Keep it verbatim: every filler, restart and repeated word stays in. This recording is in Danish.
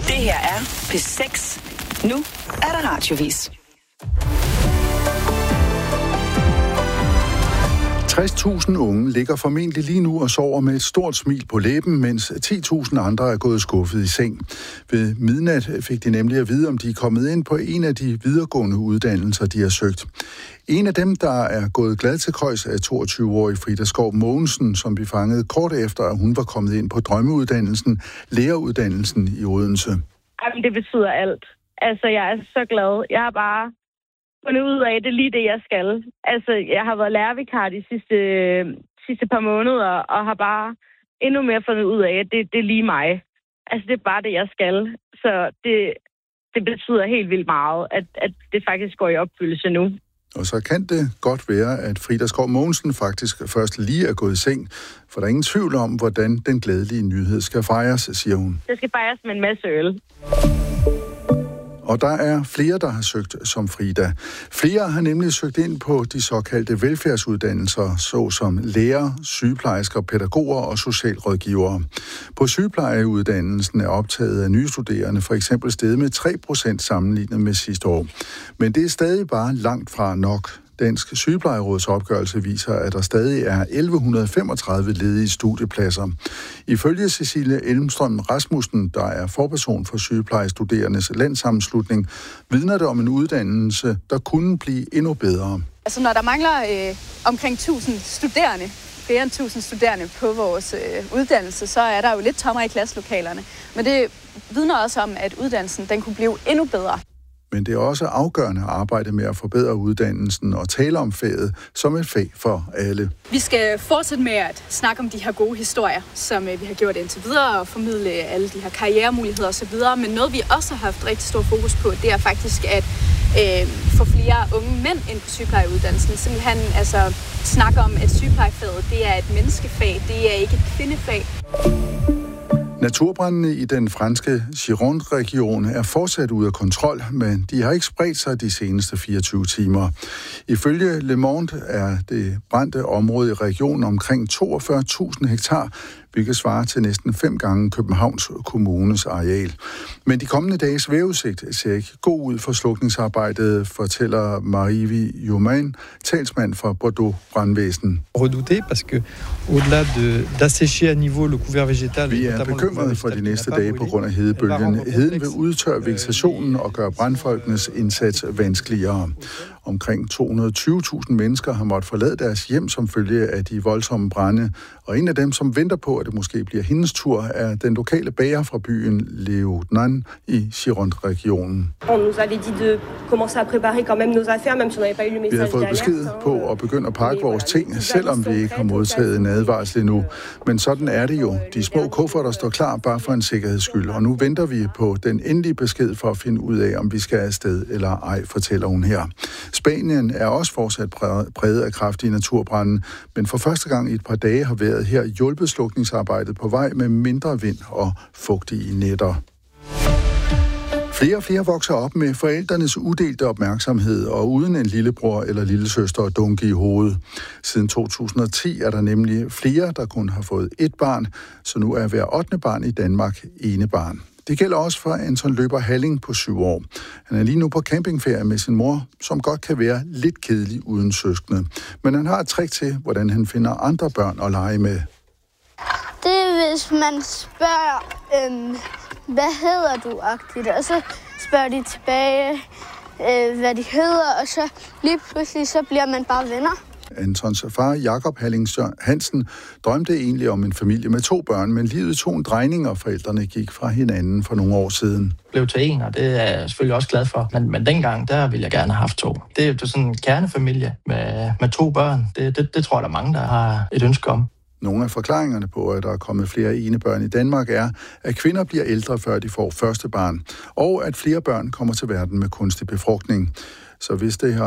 Det her er P seks. Nu er der radiovis. tres tusind unge ligger formentlig lige nu og sover med et stort smil på læben, mens ti tusind andre er gået skuffet i seng. Ved midnat fik de nemlig at vide, om de er kommet ind på en af de videregående uddannelser, de har søgt. En af dem, der er gået glad til køjs, er toogtyve-årig Frida Skov Mogensen, som vi fangede kort efter, at hun var kommet ind på drømmeuddannelsen, læreruddannelsen i Odense. Jamen, det betyder alt. Altså, jeg er så glad. Jeg har bare fundet ud af, det er lige det, jeg skal. Altså, jeg har været lærervikar de sidste, sidste par måneder, og har bare endnu mere fundet ud af, at det, det er lige mig. Altså, det er bare det, jeg skal. Så det, det betyder helt vildt meget, at, at det faktisk går i opfyldelse nu. Og så kan det godt være, at Frida Skov Mogensen faktisk først lige er gået i seng, for der er ingen tvivl om, hvordan den glædelige nyhed skal fejres, siger hun. Det skal fejres med en masse øl. Og der er flere, der har søgt som Frida. Flere har nemlig søgt ind på de såkaldte velfærdsuddannelser, såsom lærer, sygeplejersker, pædagoger og socialrådgivere. På sygeplejeuddannelsen er optaget af nye studerende for eksempel steget med tre procent sammenlignet med sidste år. Men det er stadig bare langt fra nok. Dansk Sygeplejeråds opgørelse viser, at der stadig er elleve femogtredive ledige studiepladser. Ifølge Cecilie Elmstrøm Rasmussen, der er forperson for sygeplejestuderendes landssammenslutning, vidner det om en uddannelse, der kunne blive endnu bedre. Altså når der mangler øh, omkring tusind studerende, flere end tusind studerende på vores øh, uddannelse, så er der jo lidt tommere i klasselokalerne. Men det vidner også om, at uddannelsen den kunne blive endnu bedre. Men det er også afgørende at arbejde med at forbedre uddannelsen og tale om faget som et fag for alle. Vi skal fortsætte med at snakke om de her gode historier, som vi har gjort indtil videre, og formidle alle de her karrieremuligheder osv. Men noget, vi også har haft rigtig stor fokus på, det er faktisk at øh, få flere unge mænd ind på sygeplejeuddannelsen. Simpelthen altså snakke om, at sygeplejefaget det er et menneskefag, det er ikke et kvindefag. Naturbrændene i den franske Gironde-region er fortsat ude af kontrol, men de har ikke spredt sig de seneste fireogtyve timer. Ifølge Le Monde er det brændte område i regionen omkring toogfyrre tusind hektar, hvilket svarer til næsten fem gange Københavns Kommunes areal. Men de kommende dages vejrudsigt ser ikke god ud for slukningsarbejdet, fortæller Marie Jumain, talsmand for Bordeaux Brandvæsen. Redouté, parce que au-delà de d'assécher à niveau le couvert végétal. Vi er bekymrede for de næste dage på grund af hedebølgen. Heden vil udtørre vegetationen og gøre brandfolkenes indsats vanskeligere. Omkring to hundrede og tyve tusind mennesker har måttet forlade deres hjem som følge af de voldsomme brande, og en af dem, som venter på, at det måske bliver hendes tur, er den lokale bager fra byen Léognan i Gironde-regionen. Vi har fået besked på at begynde at pakke vores ting, selvom vi ikke har modtaget en advarsel endnu. Men sådan er det jo. De små kufferter står klar bare for en sikkerheds skyld, og nu venter vi på den endelige besked for at finde ud af, om vi skal afsted eller ej, fortæller hun her. Spanien er også fortsat præget af kraftige naturbrande, men for første gang i et par dage har været her hjulpet slukningsarbejdet på vej med mindre vind og fugtige nætter. Flere og flere vokser op med forældrenes udelte opmærksomhed og uden en lillebror eller lillesøster at dunke i hovedet. Siden to tusind og ti er der nemlig flere, der kun har fået et barn, så nu er hver ottende barn i Danmark enebarn. Det gælder også for Anton Løber Halling på syv år. Han er lige nu på campingferie med sin mor, som godt kan være lidt kedelig uden søskende. Men han har et trick til, hvordan han finder andre børn at lege med. Det er, hvis man spørger, øhm, hvad hedder du-agtigt, og så spørger de tilbage, øh, hvad de hedder, og så lige pludselig så bliver man bare venner. Antons far, Jakob Halling Hansen, drømte egentlig om en familie med to børn, men livet tog en drejning, og forældrene gik fra hinanden for nogle år siden. Blev til en, og det er jeg selvfølgelig også glad for. Men, men dengang, der ville jeg gerne have haft to. Det er jo sådan en kernefamilie med, med to børn. Det, det, det tror jeg, der er mange, der har et ønske om. Nogle af forklaringerne på, at der er kommet flere enebørn i Danmark, er, at kvinder bliver ældre, før de får første barn, og at flere børn kommer til verden med kunstig befrugtning. Så hvis det har